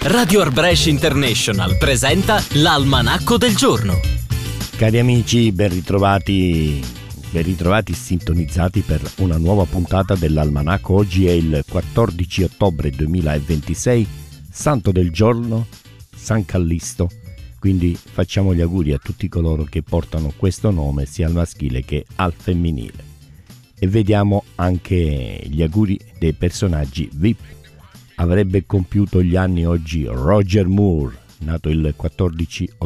Radio Art Brescia International presenta l'Almanacco del giorno. Cari amici, ben ritrovati sintonizzati per una nuova puntata dell'Almanacco. Oggi è il 14 ottobre 2026, santo del giorno, San Callisto. Quindi facciamo gli auguri a tutti coloro che portano questo nome sia al maschile che al femminile. E vediamo anche gli auguri dei personaggi VIP. Avrebbe compiuto gli anni oggi Roger Moore, nato il 14 ottobre